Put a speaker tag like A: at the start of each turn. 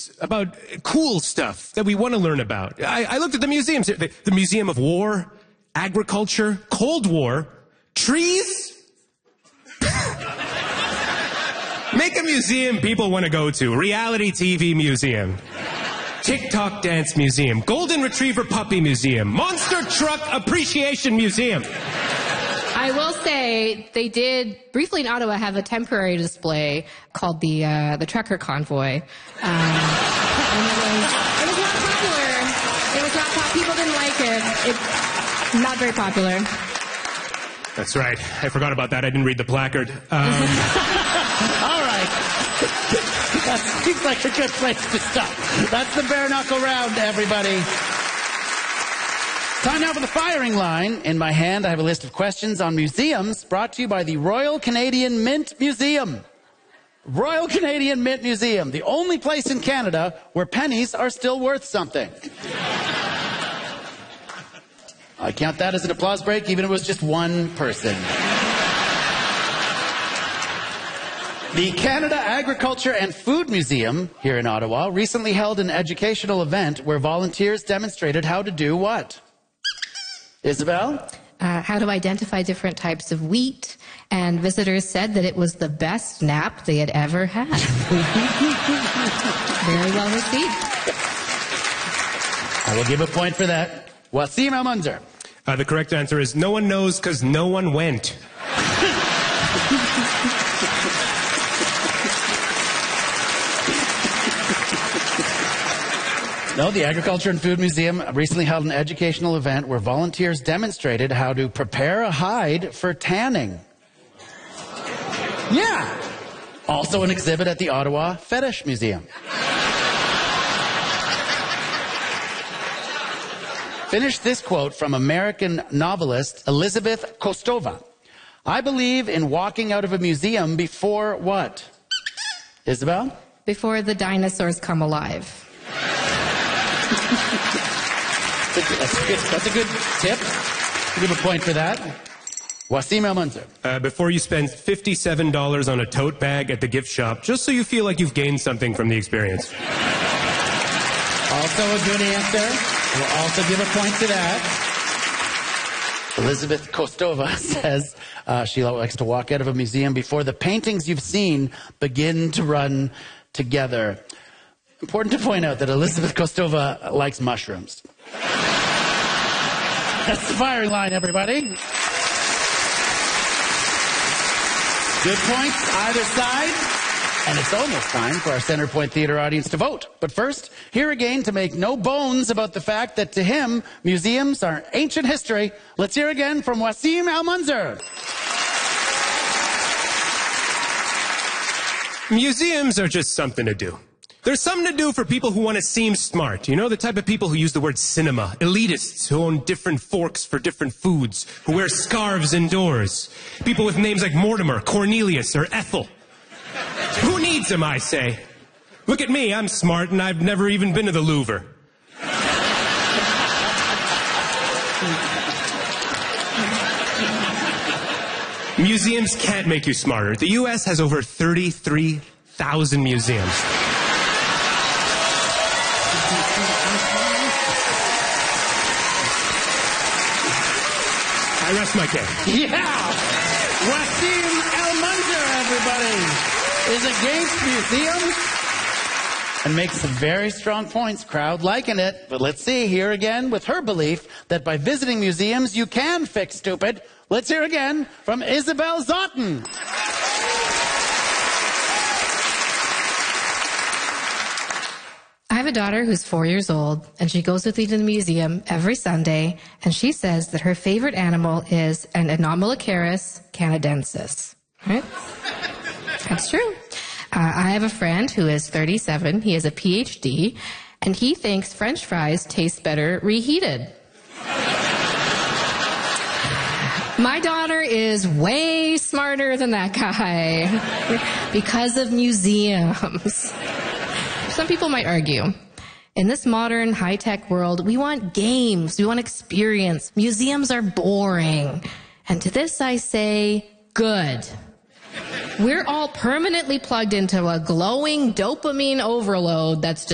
A: museums about cool stuff that we want to learn about. I looked at the museums. The Museum of War, Agriculture, Cold War, Trees. Make a museum people want to go to. Reality TV museum. TikTok dance museum. Golden Retriever puppy museum. Monster truck appreciation museum.
B: I will say they did briefly in Ottawa have a temporary display called the Trucker Convoy. And it was not popular. It was not popular. People didn't like it. It's not very popular.
A: That's right. I forgot about that. I didn't read the placard.
C: All right. That seems like a good place to stop. That's the bare knuckle round, everybody. Time now for the firing line. In my hand, I have a list of questions on museums brought to you by the Royal Canadian Mint Museum. Royal Canadian Mint Museum, the only place in Canada where pennies are still worth something. I count that as an applause break, even if it was just one person. The Canada Agriculture and Food Museum here in Ottawa recently held an educational event where volunteers demonstrated how to do what? Isabel?
B: How to identify different types of wheat, and visitors said that it was the best nap they had ever had. Very well received.
C: I will give a point for that. Wasim Al-Munzer.
A: The correct answer is no one knows because no one went.
C: No, the Agriculture and Food Museum recently held an educational event where volunteers demonstrated how to prepare a hide for tanning. Yeah. Also an exhibit at the Ottawa Fetish Museum. Finish this quote from American novelist Elizabeth Kostova. I believe in walking out of a museum before what? Isabel?
B: Before the dinosaurs come alive.
C: That's a good tip. I'll give a point for that. Wasim Al-Munzer.
A: Before you spend $57 on a tote bag at the gift shop, just so you feel like you've gained something from the experience.
C: Also a good answer. We'll also give a point to that. Elizabeth Kostova says she likes to walk out of a museum before the paintings you've seen begin to run together. Important to point out that Elizabeth Kostova likes mushrooms. That's the firing line, everybody. Good points either side. And it's almost time for our Centre Point Theatre audience to vote. But first, here again to make no bones about the fact that to him, museums are ancient history. Let's hear again from Wasim Al-Munzer.
A: Museums are just something to do. There's something to do for people who want to seem smart. You know, the type of people who use the word cinema. Elitists who own different forks for different foods. Who wear scarves indoors. People with names like Mortimer, Cornelius, or Ethel. Who needs them, I say? Look at me, I'm smart and I've never even been to the Louvre. Museums can't make you smarter. The U.S. has over 33,000 museums. I rest my case.
C: Yeah! Wasim Al-Munzer, everybody, is against museums and makes some very strong points. Crowd liking it. But let's see, here again with her belief that by visiting museums you can fix stupid. Let's hear again from Isabel Zotten.
B: I have a daughter who's 4 years old, and she goes with me to the museum every Sunday, and she says that her favorite animal is an Anomalocaris canadensis. Right? That's true. I have a friend who is 37. He has a PhD, and he thinks French fries taste better reheated. My daughter is way smarter than that guy because of museums. Some people might argue, in this modern high-tech world, we want games, we want experience. Museums are boring. And to this I say, good. We're all permanently plugged into a glowing dopamine overload that's just